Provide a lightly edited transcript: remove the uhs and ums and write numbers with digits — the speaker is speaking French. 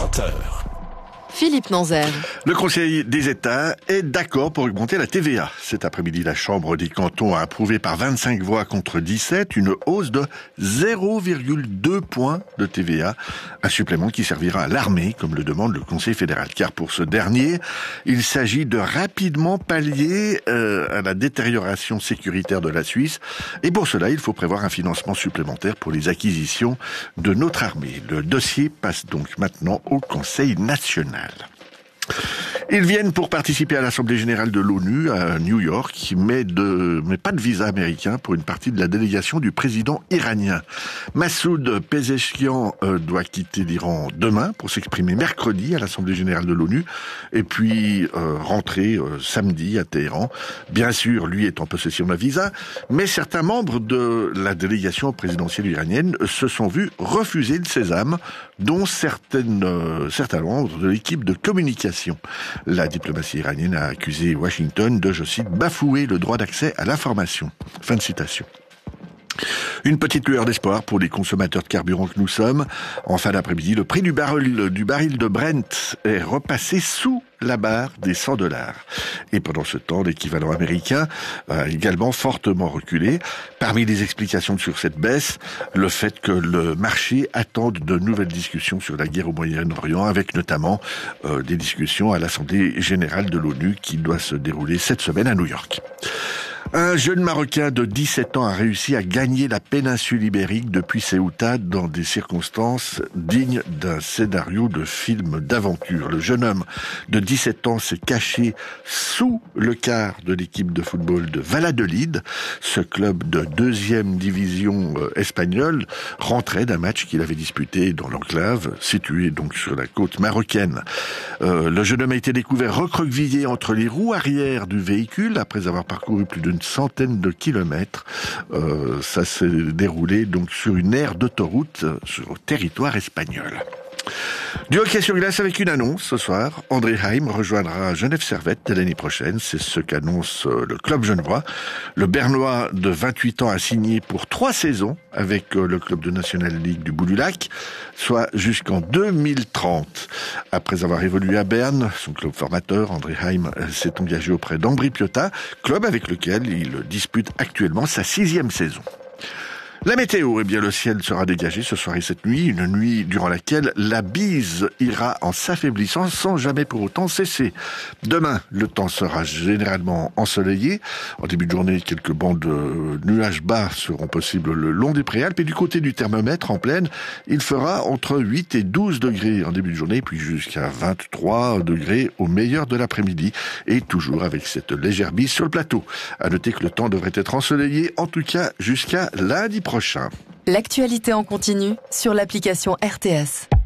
20h. Philippe Nanzer. Le Conseil des États est d'accord pour augmenter la TVA. Cet après-midi, la Chambre des cantons a approuvé par 25 voix contre 17 une hausse de 0,2 points de TVA. Un supplément qui servira à l'armée, comme le demande le Conseil fédéral. Car pour ce dernier, il s'agit de rapidement pallier à la détérioration sécuritaire de la Suisse. Et pour cela, il faut prévoir un financement supplémentaire pour les acquisitions de notre armée. Le dossier passe donc maintenant au Conseil national. Ils viennent pour participer à l'Assemblée générale de l'ONU à New York, mais pas de visa américain pour une partie de la délégation du président iranien. Massoud Pezeshkian doit quitter l'Iran demain pour s'exprimer mercredi à l'Assemblée générale de l'ONU et puis rentrer samedi à Téhéran. Bien sûr, lui est en possession d'un visa, mais certains membres de la délégation présidentielle iranienne se sont vus refuser le sésame, dont certains membres de l'équipe de communication. La diplomatie iranienne a accusé Washington de, je cite, bafouer le droit d'accès à l'information. Fin de citation. Une petite lueur d'espoir pour les consommateurs de carburant que nous sommes. En fin d'après-midi, le prix du baril de Brent est repassé sous la barre des $100. Et pendant ce temps, l'équivalent américain a également fortement reculé. Parmi les explications sur cette baisse, le fait que le marché attende de nouvelles discussions sur la guerre au Moyen-Orient, avec notamment des discussions à l'Assemblée générale de l'ONU qui doit se dérouler cette semaine à New York. Un jeune Marocain de 17 ans a réussi à gagner la péninsule ibérique depuis Ceuta dans des circonstances dignes d'un scénario de film d'aventure. Le jeune homme de 17 ans s'est caché sous le quart de l'équipe de football de Valladolid. Ce club de 2e division espagnole rentrait d'un match qu'il avait disputé dans l'enclave, situé donc sur la côte marocaine. Le jeune homme a été découvert recroquevillé entre les roues arrière du véhicule après avoir parcouru plus d'une centaine de kilomètres. Ça s'est déroulé donc sur une aire d'autoroute sur le territoire espagnol. Du hockey sur glace avec une annonce ce soir. André Heim rejoindra Genève Servette dès l'année prochaine. C'est ce qu'annonce le club genevois. Le Bernois de 28 ans a signé pour 3 saisons avec le club de National League du Bout du Lac, soit jusqu'en 2030. Après avoir évolué à Berne, son club formateur, André Heim s'est engagé auprès d'Ambri Piotta, club avec lequel il dispute actuellement sa 6e saison. La météo, le ciel sera dégagé ce soir et cette nuit, une nuit durant laquelle la bise ira en s'affaiblissant sans jamais pour autant cesser. Demain, le temps sera généralement ensoleillé. En début de journée, quelques bancs de nuages bas seront possibles le long des préalpes et du côté du thermomètre en plaine, il fera entre 8 et 12 degrés en début de journée, puis jusqu'à 23 degrés au meilleur de l'après-midi et toujours avec cette légère bise sur le plateau. À noter que le temps devrait être ensoleillé, en tout cas jusqu'à lundi prochain. L'actualité en continu sur l'application RTS.